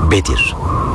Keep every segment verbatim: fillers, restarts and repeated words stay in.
Bedir.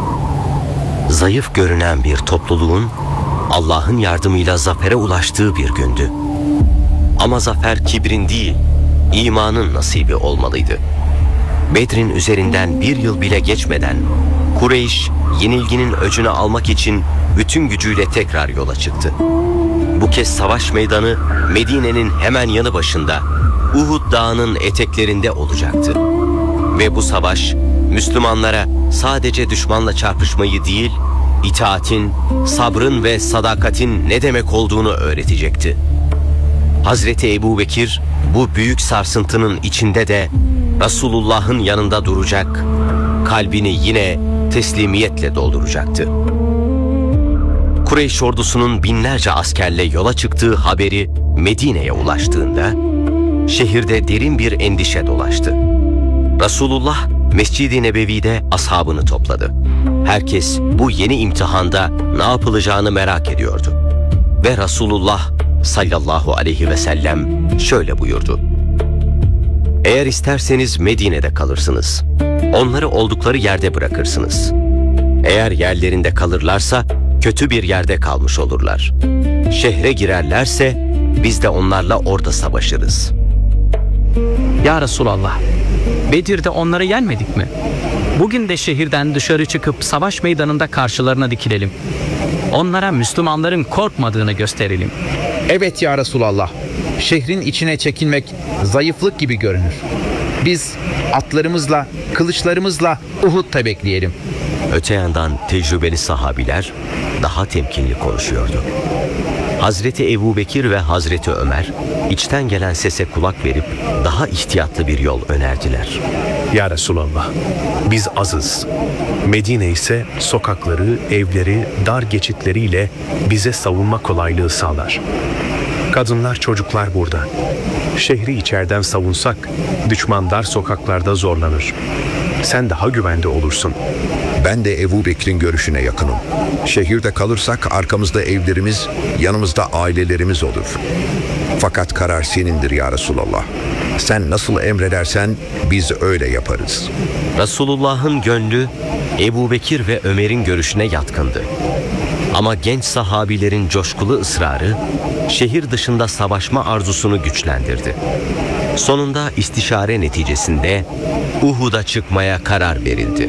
Zayıf görünen bir topluluğun Allah'ın yardımıyla zafere ulaştığı bir gündü. Ama zafer kibrin değil, imanın nasibi olmalıydı. Bedir'in üzerinden bir yıl bile geçmeden Kureyş yenilginin öcünü almak için bütün gücüyle tekrar yola çıktı. Bu kez savaş meydanı Medine'nin hemen yanı başında Uhud Dağı'nın eteklerinde olacaktı. Ve bu savaş Müslümanlara sadece düşmanla çarpışmayı değil, itaatin, sabrın ve sadakatin ne demek olduğunu öğretecekti. Hazreti Ebubekir bu büyük sarsıntının içinde de Resulullah'ın yanında duracak, kalbini yine teslimiyetle dolduracaktı. Kureyş ordusunun binlerce askerle yola çıktığı haberi Medine'ye ulaştığında şehirde derin bir endişe dolaştı. Resulullah Mescid-i Nebevi'de ashabını topladı. Herkes bu yeni imtihanda ne yapılacağını merak ediyordu. Ve Resulullah sallallahu aleyhi ve sellem şöyle buyurdu: "Eğer isterseniz Medine'de kalırsınız. Onları oldukları yerde bırakırsınız. Eğer yerlerinde kalırlarsa kötü bir yerde kalmış olurlar. Şehre girerlerse biz de onlarla orada savaşırız." Ya Resulallah, Bedir'de onları yenmedik mi? Bugün de şehirden dışarı çıkıp savaş meydanında karşılarına dikilelim. Onlara Müslümanların korkmadığını gösterelim. Evet ya Resulallah, şehrin içine çekilmek zayıflık gibi görünür. Biz atlarımızla, kılıçlarımızla Uhud'da bekleyelim. Öte yandan tecrübeli sahabiler daha temkinli konuşuyordu. Hazreti Ebubekir ve Hazreti Ömer içten gelen sese kulak verip daha ihtiyatlı bir yol önerdiler. Ya Resulallah, biz azız. Medine ise sokakları, evleri, dar geçitleriyle bize savunma kolaylığı sağlar. Kadınlar, çocuklar burada. Şehri içeriden savunsak, düşman dar sokaklarda zorlanır. Sen daha güvende olursun. Ben de Ebubekir'in görüşüne yakınım. Şehirde kalırsak arkamızda evlerimiz, yanımızda ailelerimiz olur. Fakat karar senindir ya Resulallah. Sen nasıl emredersen biz öyle yaparız. Resulullah'ın gönlü Ebubekir ve Ömer'in görüşüne yatkındı. Ama genç sahabilerin coşkulu ısrarı şehir dışında savaşma arzusunu güçlendirdi. Sonunda istişare neticesinde Uhud'a çıkmaya karar verildi.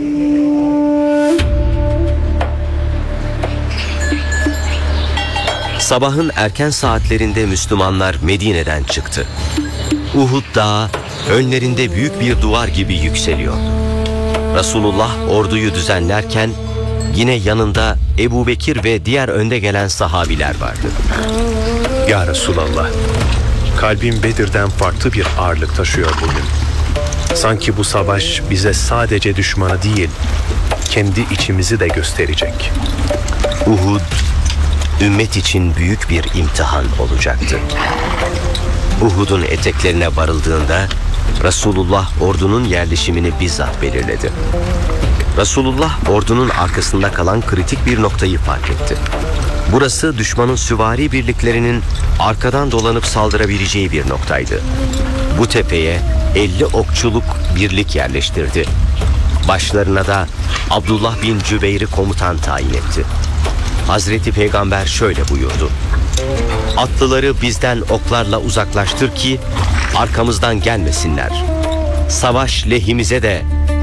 Sabahın erken saatlerinde Müslümanlar Medine'den çıktı. Uhud Dağı önlerinde büyük bir duvar gibi yükseliyordu. Resulullah orduyu düzenlerken yine yanında Ebubekir ve diğer önde gelen sahabiler vardı. Ya Resulallah, kalbim Bedir'den farklı bir ağırlık taşıyor bugün. Sanki bu savaş bize sadece düşmanı değil, kendi içimizi de gösterecek. Uhud, ümmet için büyük bir imtihan olacaktı. Uhud'un eteklerine varıldığında Resulullah ordunun yerleşimini bizzat belirledi. Resulullah ordunun arkasında kalan kritik bir noktayı fark etti. Burası düşmanın süvari birliklerinin arkadan dolanıp saldırabileceği bir noktaydı. Bu tepeye elli okçuluk birlik yerleştirdi. Başlarına da Abdullah bin Cübeyr'i komutan tayin etti. Hazreti Peygamber şöyle buyurdu: "Atlıları bizden oklarla uzaklaştır ki arkamızdan gelmesinler. Savaş lehimize de